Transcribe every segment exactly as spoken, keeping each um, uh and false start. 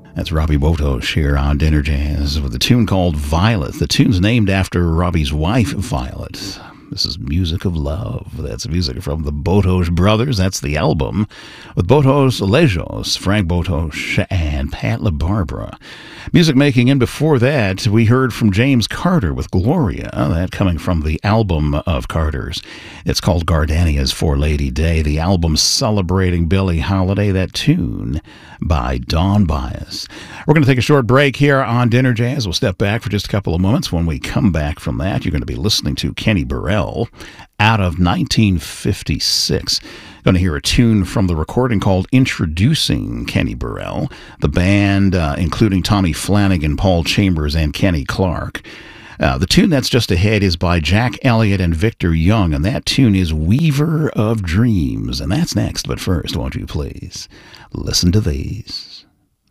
That's Robbie Botos here on Dinner Jazz with a tune called Violet. The tune's named after Robbie's wife, Violet. This is Music of Love. That's music from the Botos Brothers. That's the album with Botos Lejos, Frank Botos, and Pat LaBarbera. Music making in before that, we heard from James Carter with Gloria. That coming from the album of Carter's. It's called Gardenia's For Lady Day. The album celebrating Billie Holiday. That tune by Don Byas. We're going to take a short break here on Dinner Jazz. We'll step back for just a couple of moments. When we come back from that, you're going to be listening to Kenny Burrell out of nineteen fifty-six. Going to hear a tune from the recording called Introducing Kenny Burrell. The band, uh, including Tommy Flanagan, Paul Chambers, and Kenny Clark. Uh, the tune that's just ahead is by Jack Elliott and Victor Young, and that tune is Weaver of Dreams. And that's next, but first, won't you please listen to these.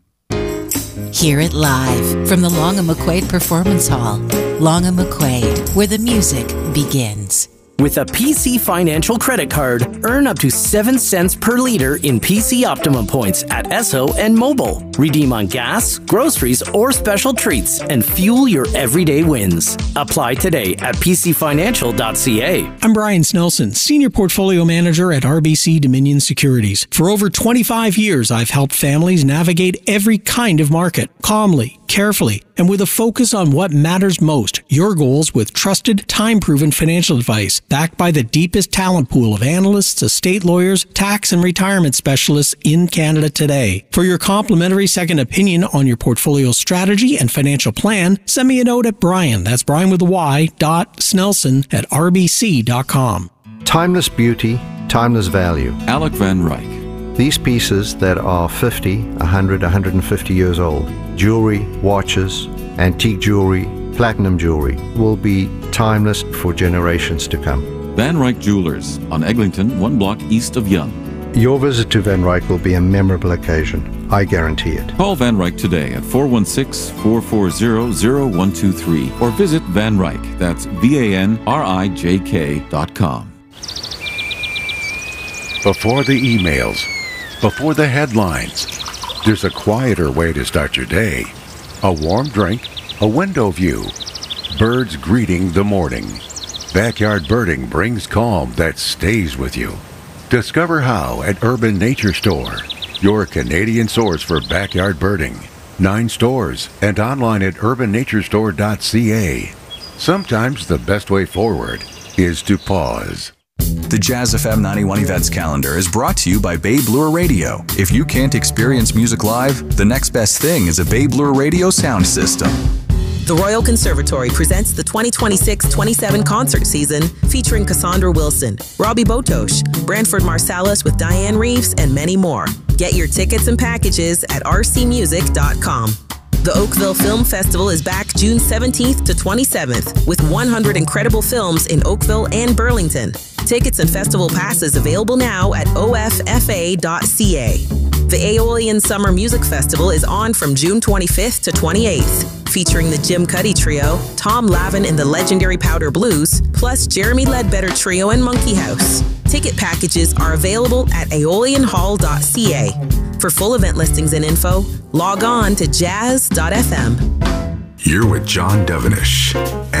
Hear it live from the Long and McQuaid Performance Hall. Long and McQuaid, where the music begins. With a P C Financial credit card, earn up to seven cents per liter in P C Optimum points at Esso and Mobile. Redeem on gas, groceries, or special treats and fuel your everyday wins. Apply today at p c financial dot c a. I'm Brian Snelson, Senior Portfolio Manager at R B C Dominion Securities. For over twenty-five years, I've helped families navigate every kind of market, calmly, carefully, and with a focus on what matters most, your goals with trusted, time-proven financial advice, backed by the deepest talent pool of analysts, estate lawyers, tax and retirement specialists in Canada today. For your complimentary second opinion on your portfolio strategy and financial plan, send me a note at Brian, that's Brian with a Y, dot Snelson at r b c dot com. Timeless beauty, timeless value. Alec Van Ryk. These pieces that are fifty, one hundred, one hundred fifty years old, jewelry, watches, antique jewelry, platinum jewelry, will be timeless for generations to come. Van Ryk Jewelers on Eglinton, one block east of Yonge. Your visit to Van Ryk will be a memorable occasion. I guarantee it. Call Van Ryk today at four one six, four four zero, zero one two three or visit Van Ryk, that's V A N R I J K dot com. Before the emails, before the headlines, there's a quieter way to start your day. A warm drink, a window view, birds greeting the morning. Backyard birding brings calm that stays with you. Discover how at Urban Nature Store, your Canadian source for backyard birding. Nine stores and online at urban nature store dot c a. Sometimes the best way forward is to pause. The Jazz F M ninety-one Events Calendar is brought to you by Babe Lure Radio. If you can't experience music live, the next best thing is a Babe Lure Radio sound system. The Royal Conservatory presents the twenty twenty-six twenty-seven concert season featuring Cassandra Wilson, Robbie Botos, Branford Marsalis with Diane Reeves, and many more. Get your tickets and packages at r c music dot com. The Oakville Film Festival is back June seventeenth to twenty-seventh with one hundred incredible films in Oakville and Burlington. Tickets and festival passes available now at o f f a dot c a. The Aeolian Summer Music Festival is on from June twenty-fifth to twenty-eighth, featuring the Jim Cuddy Trio, Tom Lavin and the legendary Powder Blues, plus Jeremy Ledbetter Trio and Monkey House. Ticket packages are available at aeolian hall dot c a. For full event listings and info, log on to jazz dot f m. You're with John Devenish.